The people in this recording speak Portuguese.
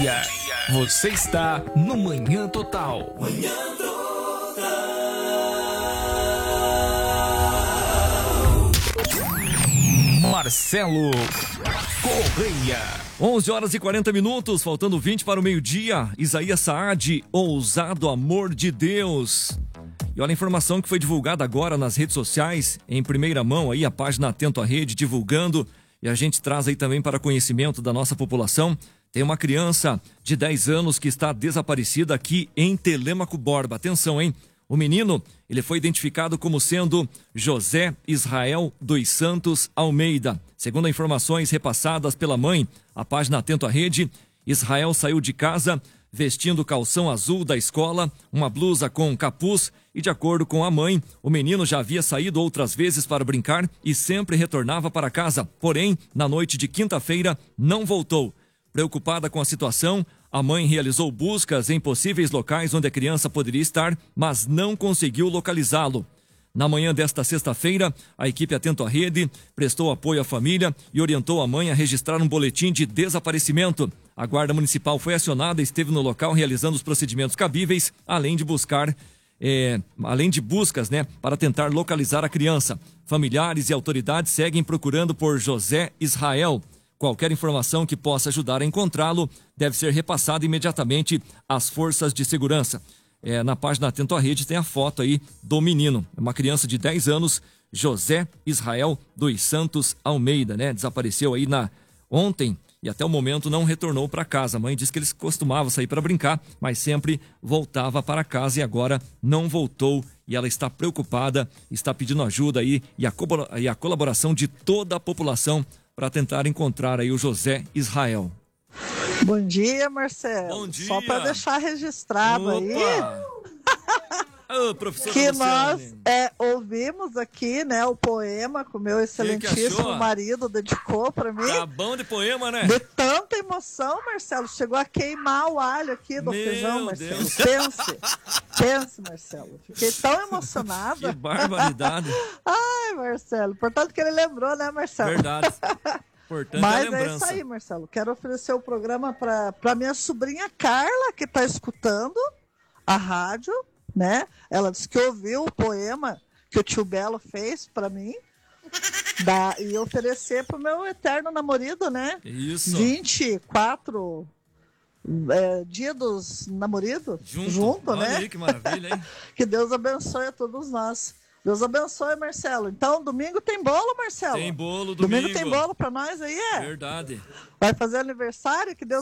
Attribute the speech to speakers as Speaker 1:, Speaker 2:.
Speaker 1: dia. Você está no Manhã Total.
Speaker 2: Manhã Total.
Speaker 1: Marcelo Correia.
Speaker 3: 11 horas e 40 minutos, faltando 20 para o meio-dia. Isaías Saad, ousado amor de Deus. E olha a informação que foi divulgada agora nas redes sociais, em primeira mão aí a página Atento à Rede divulgando, e a gente traz aí também para conhecimento da nossa população. Tem uma criança de 10 anos que está desaparecida aqui em Telêmaco Borba. Atenção, hein? O menino, ele foi identificado como sendo José Israel dos Santos Almeida. Segundo informações repassadas pela mãe, a página Atento à Rede, Israel saiu de casa vestindo calção azul da escola, uma blusa com capuz e, de acordo com a mãe, o menino já havia saído outras vezes para brincar e sempre retornava para casa. Porém, na noite de quinta-feira, não voltou. Preocupada com a situação, a mãe realizou buscas em possíveis locais onde a criança poderia estar, mas não conseguiu localizá-lo. Na manhã desta sexta-feira, a equipe Atento à Rede prestou apoio à família e orientou a mãe a registrar um boletim de desaparecimento. A Guarda Municipal foi acionada e esteve no local realizando os procedimentos cabíveis, além de buscas, para tentar localizar a criança. Familiares e autoridades seguem procurando por José Israel. Qualquer informação que possa ajudar a encontrá-lo deve ser repassada imediatamente às forças de segurança. Na página Atento à Rede tem a foto aí do menino. É uma criança de 10 anos, José Israel dos Santos Almeida, né? Desapareceu aí ontem e até o momento não retornou para casa. A mãe disse que eles costumavam sair para brincar, mas sempre voltava para casa e agora não voltou. E ela está preocupada, está pedindo ajuda aí e a colaboração de toda a população para tentar encontrar aí o José Israel.
Speaker 4: Bom dia, Marcelo.
Speaker 3: Bom dia.
Speaker 4: Só para deixar registrado aí que nós ouvimos aqui, né, o poema que o meu excelentíssimo marido dedicou para mim.
Speaker 3: Tá bom de poema, né?
Speaker 4: De tanta emoção, Marcelo, chegou a queimar o alho aqui do feijão, Marcelo. Pense, Marcelo. Fiquei tão emocionada.
Speaker 3: Que barbaridade.
Speaker 4: Ai, Marcelo. Portanto que ele lembrou, né, Marcelo?
Speaker 3: Verdade. Portanto,
Speaker 4: mas é isso aí, Marcelo. Quero oferecer o programa para minha sobrinha Carla, que está escutando a rádio, né? Ela disse que ouviu o poema que o tio Belo fez para mim. E oferecer para o meu eterno namorado, né?
Speaker 3: Isso.
Speaker 4: 24 dia dos namorados. Junto, né?
Speaker 3: Olha aí, que maravilha, hein?
Speaker 4: Que Deus abençoe a todos nós. Deus abençoe, Marcelo. Então, domingo tem bolo, Marcelo?
Speaker 3: Tem bolo, domingo.
Speaker 4: Domingo tem bolo pra nós aí,
Speaker 3: Verdade.
Speaker 4: Vai fazer aniversário? Que Deus